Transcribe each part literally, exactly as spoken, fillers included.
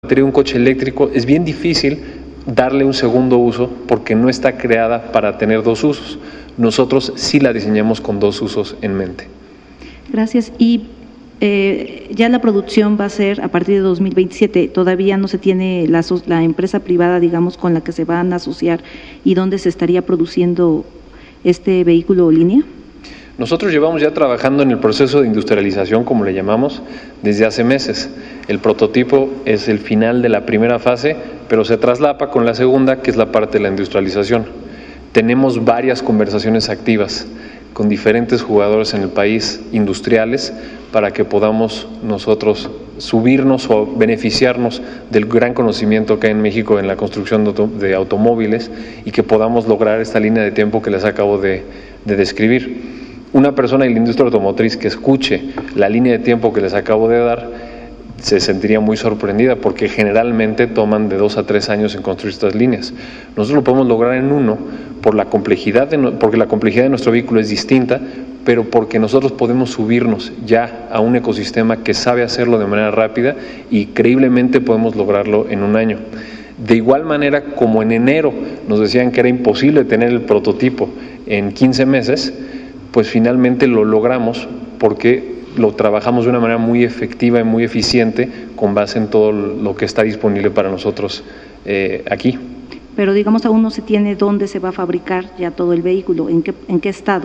batería de un coche eléctrico es bien difícil darle un segundo uso porque no está creada para tener dos usos. Nosotros sí la diseñamos con dos usos en mente. Gracias. Y eh, ya la producción va a ser a partir de dos mil veintisiete. Todavía no se tiene la, la empresa privada, digamos, con la que se van a asociar y dónde se estaría produciendo este vehículo o línea. Nosotros llevamos ya trabajando en el proceso de industrialización, como le llamamos, desde hace meses. El prototipo es el final de la primera fase, pero se traslapa con la segunda, que es la parte de la industrialización. Tenemos varias conversaciones activas con diferentes jugadores en el país, industriales, para que podamos nosotros subirnos o beneficiarnos del gran conocimiento que hay en México en la construcción de, auto, de automóviles y que podamos lograr esta línea de tiempo que les acabo de, de describir. Una persona en la industria automotriz que escuche la línea de tiempo que les acabo de dar se sentiría muy sorprendida porque generalmente toman de dos a tres años en construir estas líneas. Nosotros lo podemos lograr en uno por la complejidad de, porque la complejidad de nuestro vehículo es distinta, pero porque nosotros podemos subirnos ya a un ecosistema que sabe hacerlo de manera rápida y creíblemente podemos lograrlo en un año. De igual manera, como en enero nos decían que era imposible tener el prototipo en quince meses, pues finalmente lo logramos porque lo trabajamos de una manera muy efectiva y muy eficiente con base en todo lo que está disponible para nosotros eh, aquí. Pero digamos aún no se tiene dónde se va a fabricar ya todo el vehículo, ¿en qué, en qué estado?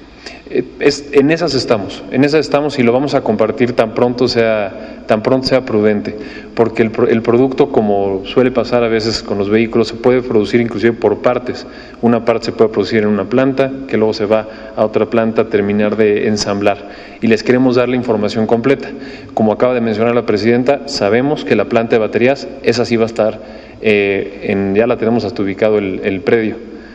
Es, en esas estamos, en esas estamos y lo vamos a compartir tan pronto sea, tan pronto sea prudente, porque el, el producto, como suele pasar a veces con los vehículos, se puede producir inclusive por partes. Una parte se puede producir en una planta, que luego se va a otra planta a terminar de ensamblar, y les queremos dar la información completa. Como acaba de mencionar la presidenta, sabemos que la planta de baterías, esa sí va a estar, eh, en, ya la tenemos hasta ubicado el, el predio.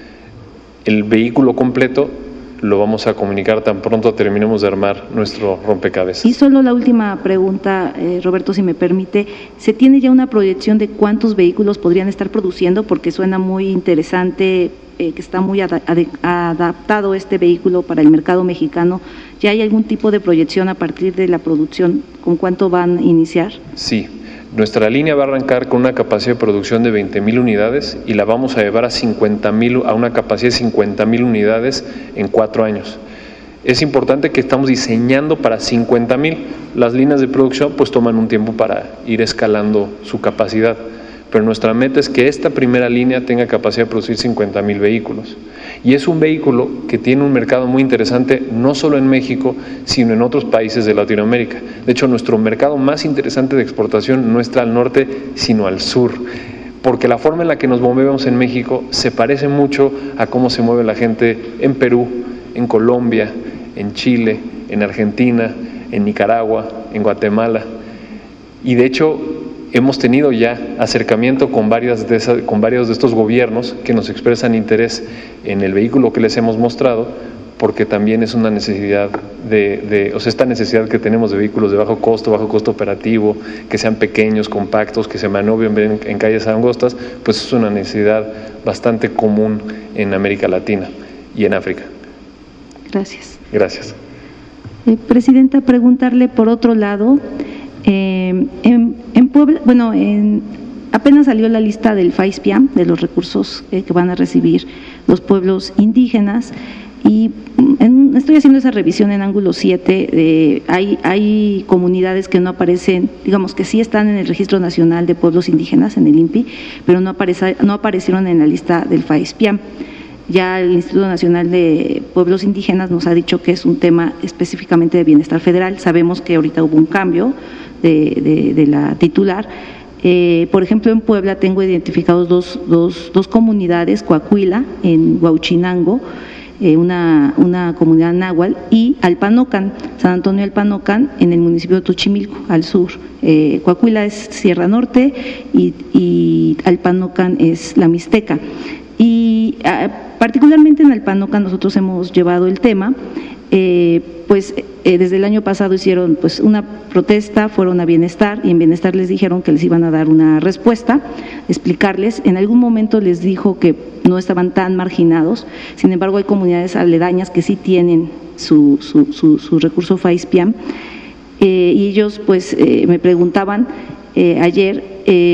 El vehículo completo lo vamos a comunicar tan pronto terminemos de armar nuestro rompecabezas. Y solo la última pregunta, eh, Roberto, si me permite, ¿se tiene ya una proyección de cuántos vehículos podrían estar produciendo? Porque suena muy interesante, eh, que está muy ad adaptado este vehículo para el mercado mexicano. ¿Ya hay algún tipo de proyección a partir de la producción? ¿Con cuánto van a iniciar? Sí. Nuestra línea va a arrancar con una capacidad de producción de veinte mil unidades y la vamos a llevar a cincuenta mil, a una capacidad de cincuenta mil unidades en cuatro años. Es importante que estamos diseñando para cincuenta mil. Las líneas de producción pues toman un tiempo para ir escalando su capacidad, pero nuestra meta es que esta primera línea tenga capacidad de producir cincuenta mil vehículos. Y es un vehículo que tiene un mercado muy interesante, no solo en México, sino en otros países de Latinoamérica. De hecho, nuestro mercado más interesante de exportación no está al norte, sino al sur, porque la forma en la que nos movemos en México se parece mucho a cómo se mueve la gente en Perú, en Colombia, en Chile, en Argentina, en Nicaragua, en Guatemala. Y de hecho, hemos tenido ya acercamiento con, varias de esas, con varios de estos gobiernos que nos expresan interés en el vehículo que les hemos mostrado, porque también es una necesidad de, de, o sea, esta necesidad que tenemos de vehículos de bajo costo, bajo costo operativo, que sean pequeños, compactos, que se maniobren en, en calles angostas, pues es una necesidad bastante común en América Latina y en África. Gracias. Gracias. Eh, Presidenta, preguntarle por otro lado, eh, en, en Puebla, bueno, en, apenas salió la lista del FAISPIAM, de los recursos eh, que van a recibir los pueblos indígenas, y en, estoy haciendo esa revisión en ángulo siete, eh, hay, hay comunidades que no aparecen, digamos que sí están en el Registro Nacional de Pueblos Indígenas, en el I N P I, pero no, aparece, no aparecieron en la lista del FAISPIAM. Ya el Instituto Nacional de Pueblos Indígenas nos ha dicho que es un tema específicamente de bienestar federal. Sabemos que ahorita hubo un cambio de, de, de la titular. Eh, por ejemplo, en Puebla tengo identificados dos, dos, dos comunidades, Coahuila, en Huauchinango, eh, una, una comunidad náhuatl, y Alpanocan, San Antonio Alpanocan, en el municipio de Tochimilco, al sur. Eh, Coahuila es Sierra Norte y, y Alpanocan es la Mixteca. Y ah, particularmente en Alpanocan nosotros hemos llevado el tema, eh, pues eh, desde el año pasado hicieron pues una protesta, fueron a Bienestar y en Bienestar les dijeron que les iban a dar una respuesta, explicarles. En algún momento les dijo que no estaban tan marginados, sin embargo hay comunidades aledañas que sí tienen su, su, su, su recurso FAISPIAM, eh, y ellos pues eh, me preguntaban eh, ayer eh,